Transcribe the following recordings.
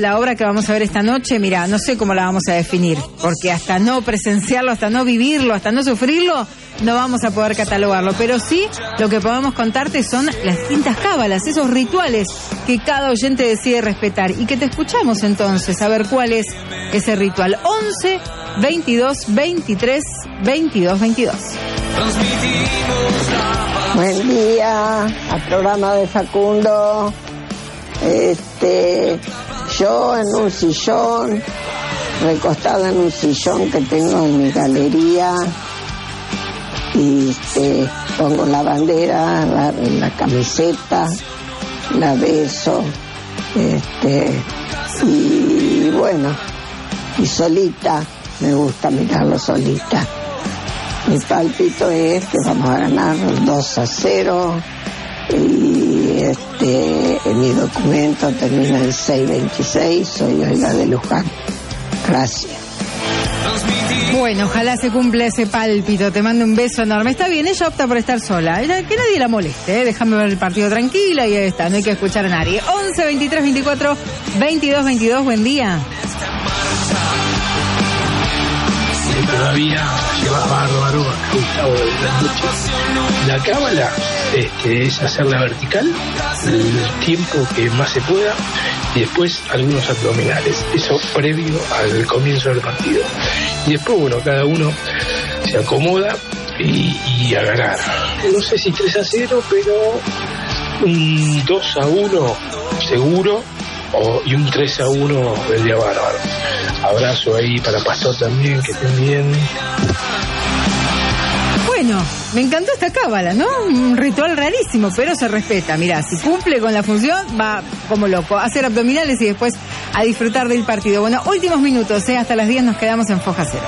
La obra que vamos a ver esta noche, mira, no sé cómo la vamos a definir, porque hasta no presenciarlo, hasta no vivirlo, hasta no sufrirlo, no vamos a poder catalogarlo. Pero sí, lo que podemos contarte son las distintas cábalas, esos rituales que cada oyente decide respetar. Y que te escuchamos entonces, a ver cuál es ese ritual. 11 22 23 22 22. Buen día, al programa de Facundo. Yo en un sillón, recostada en un sillón que tengo en mi galería, y pongo la bandera, la camiseta, la beso, y bueno, y solita, me gusta mirarlo solita. Mi pálpito es que vamos a ganar 2-0, y mi documento termina en 626, soy Olga de Luján. Gracias. Bueno, ojalá se cumpla ese pálpito, te mando un beso enorme. Está bien, ella opta por estar sola, que nadie la moleste, déjame ver el partido tranquila y ahí está, no hay que escuchar a nadie. 11 23 24 22 22, buen día. Todavía lleva bárbaro a Gustavo de la noche. La cábala es hacerla vertical el tiempo que más se pueda y después algunos abdominales, eso previo al comienzo del partido. Y después, bueno, cada uno se acomoda y a ganar. No sé si 3-0, pero un 2-1 seguro, y un 3-1 del día bárbaro. Abrazo ahí para Pastor también, que estén bien. Bueno, me encantó esta cábala, ¿no? Un ritual rarísimo, pero se respeta. Mirá, si cumple con la función, va como loco a hacer abdominales y después a disfrutar del partido. Bueno, últimos minutos, hasta las 10 nos quedamos en Foja Cero.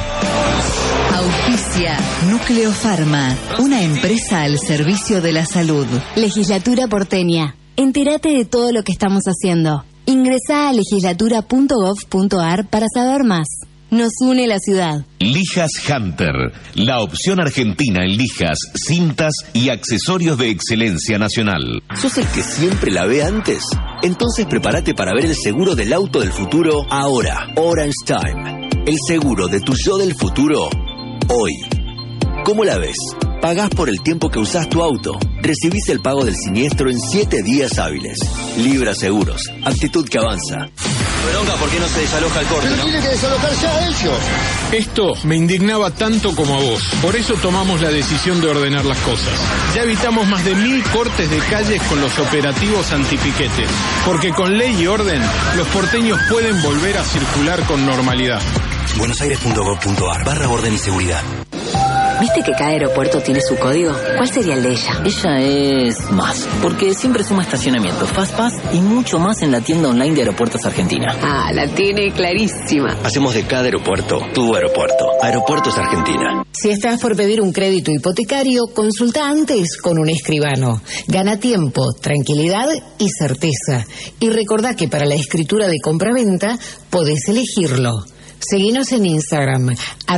Auspicia Núcleo Pharma, una empresa al servicio de la salud. Legislatura porteña. Entérate de todo lo que estamos haciendo. Ingresá a legislatura.gov.ar para saber más. Nos une la ciudad. Lijas Hunter, la opción argentina en lijas, cintas y accesorios de excelencia nacional. ¿Sos el que siempre la ve antes? Entonces prepárate para ver el seguro del auto del futuro ahora. Orange Time. El seguro de tu yo del futuro hoy. ¿Cómo la ves? Pagás por el tiempo que usás tu auto. Recibís el pago del siniestro en 7 días hábiles. Libra Seguros. Actitud que avanza. Bronca, ¿por qué no se desaloja el corte, no? Tiene que desalojarse a ellos. Esto me indignaba tanto como a vos. Por eso tomamos la decisión de ordenar las cosas. Ya evitamos más de 1000 cortes de calles con los operativos antipiquete. Porque con ley y orden, los porteños pueden volver a circular con normalidad. buenosaires.gov.ar/orden y seguridad. ¿Viste que cada aeropuerto tiene su código? ¿Cuál sería el de ella? Ella es más, porque siempre suma estacionamiento, FastPass y mucho más en la tienda online de Aeropuertos Argentina. Ah, la tiene clarísima. Hacemos de cada aeropuerto tu aeropuerto. Aeropuertos Argentina. Si estás por pedir un crédito hipotecario, consulta antes con un escribano. Gana tiempo, tranquilidad y certeza. Y recordá que para la escritura de compraventa podés elegirlo. Seguinos en Instagram,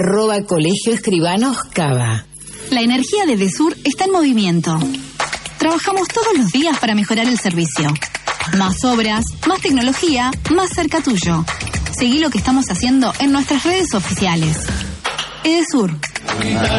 @colegioescribanoscava. La energía de Desur está en movimiento. Trabajamos todos los días para mejorar el servicio. Más obras, más tecnología, más cerca tuyo. Seguí lo que estamos haciendo en nuestras redes oficiales. Edesur.